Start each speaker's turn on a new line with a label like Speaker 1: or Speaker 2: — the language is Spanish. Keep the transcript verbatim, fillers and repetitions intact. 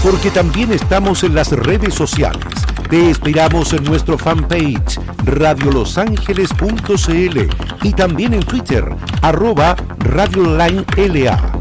Speaker 1: porque también estamos en las redes sociales. Te esperamos en nuestro fanpage radiolosangeles punto c l y también en Twitter, arroba radioline L A.